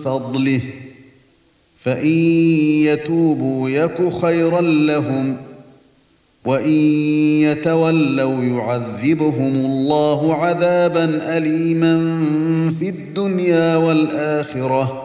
فضله فإن يتوبوا يك خيرا لهم وإن يتولوا يعذبهم الله عذابا أليما في الدنيا والآخرة